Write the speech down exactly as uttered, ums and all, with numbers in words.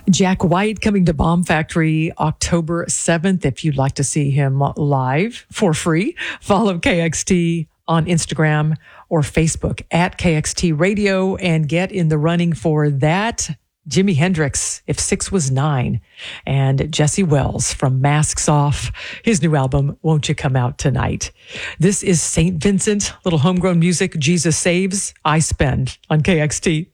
Jack White coming to Bomb Factory October seventh. If you'd like to see him live for free, follow K X T on Instagram or Facebook at K X T Radio and get in the running for that. Jimi Hendrix, If Six Was Nine, and Jesse Wells from Masks Off. His new album, Won't You Come Out Tonight? This is Saint Vincent, little homegrown music. Jesus Saves, I Spend on K X T.